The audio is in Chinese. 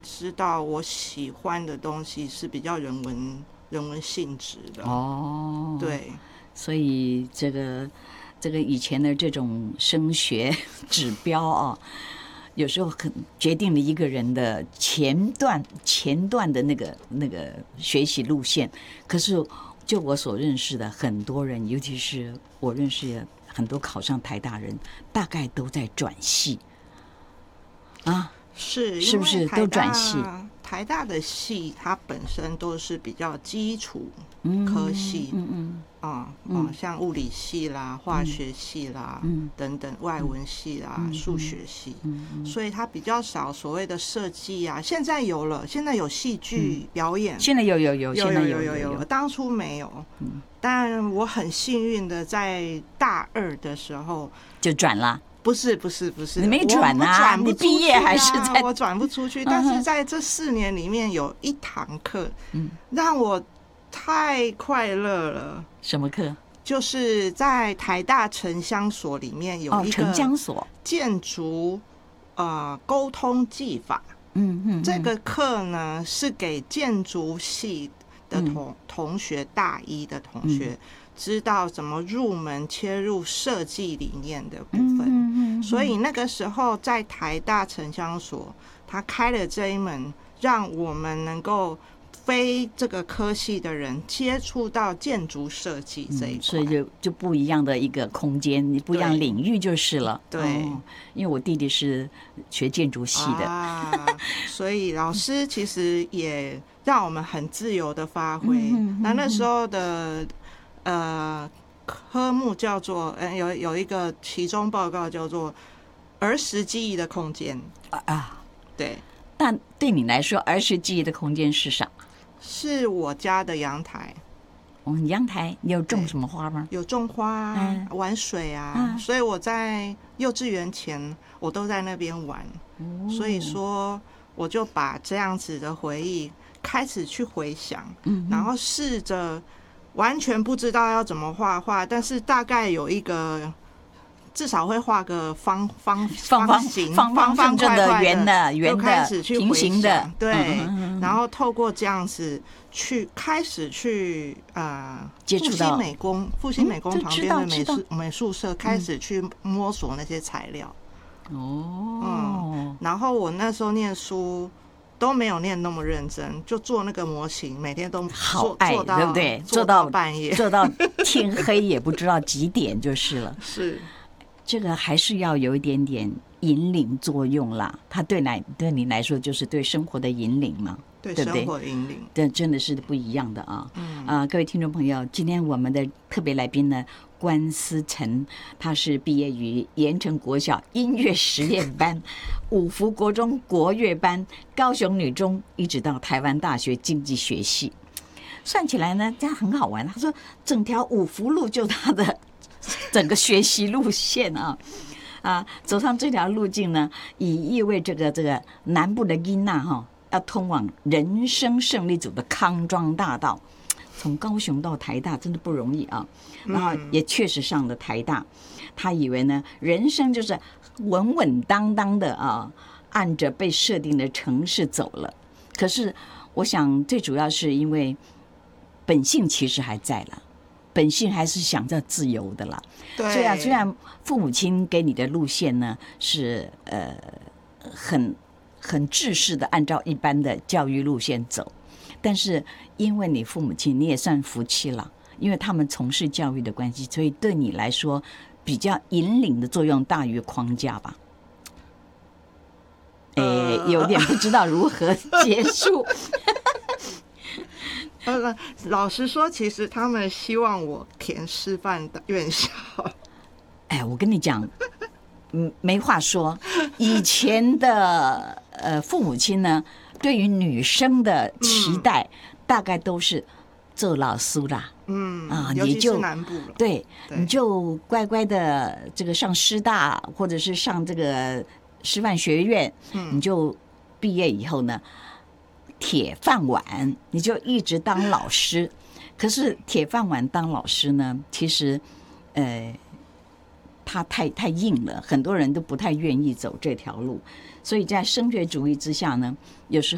知道我喜欢的东西是比较人文性质的。哦，对， 所以这个以前的这种升学指标啊，有时候很决定了一个人的前段的那个学习路线。可是就我所认识的很多人，尤其是我认识的很多考上台大人，大概都在转系啊。是不是都转系？ 台大的系它本身都是比较基础科系，像物理系啦、化学系啦、等等，外文系啦、数学系，所以它比较少所谓的设计啊。现在有了，现在有戏剧表演， 现在有，现在有， 当初没有。但我很幸运的在大2的时候就转了。 不是， 你没转啊？你毕业还是在？ 我转不出去。但是在这4年里面，有一堂课，让我太快乐了。 什么课？ 就是在台大城乡所里面有一个城乡所建筑沟通技法。这个课呢是给建筑系的同学，大1的同学。知道怎么入门切入设计理念的部分，所以那个时候在台大城乡所，他开了这一门，让我们能够非这个科系的人接触到建筑设计这一块， 所以就不一样的一个空间，不一样领域就是了。 对， 因为我弟弟是学建筑系的， 所以老师其实也让我们很自由的发挥。那时候的科目叫做有一个期中报告叫做儿时记忆的空间对。 但对你来说，儿时记忆的空间是啥？ 是我家的阳台。 阳台你有种什么花吗？ 有种花玩水所以我在幼稚园前我都在那边玩。所以说我就把这样子的回忆开始去回想，然后试着完全不知道要怎么画，但是大概有一个至少会画个方形、方正的、圆的、就开始去平行的，对。然后透过这样子去开始去接触到复兴美工旁边的美术社，开始去摸索那些材料。然后我那时候念书都没有念那么认真，就做那个模型，每天都好爱，对不对？ 做到半夜， 做到天黑也不知道几点就是了。 是， 这个还是要有一点点引领作用啦。它对你来说就是对生活的引领嘛， 对不对？生活的引领， 这真的是不一样的啊。各位听众朋友，今天我们的特别来宾呢，关思成，他是毕业于盐城国小音乐实验班、五福国中国乐班、高雄女中，一直到台湾大学经济学系。算起来呢，这样很好玩。他说，整条五福路就他的整个学习路线走上这条路径呢，以意味这个南部的囡仔要通往人生胜利组的康庄大道。从高雄到台大真的不容易啊，然后也确实上了台大。他以为呢，人生就是稳稳当当的按着被设定的程式走了。可是我想最主要是因为本性其实还在了，本性还是想着自由的啦。 对， 虽然父母亲给你的路线呢是很制式的按照一般的教育路线走，但是因为你父母亲你也算福气了，因为他们从事教育的关系，所以对你来说比较引领的作用大于框架吧。有点不知道如何结束。 老实说，其实他们希望我填师范的院校。 我跟你讲，没话说。以前的父母亲呢，对于女生的期待，大概都是做老师啦， 尤其是南部了， 对，你就乖乖的这个上师大，或者是上这个师范学院，你就毕业以后呢，铁饭碗，你就一直当老师。可是铁饭碗当老师呢，其实它太硬了，很多人都不太愿意走这条路。所以在升学主义之下呢，有时候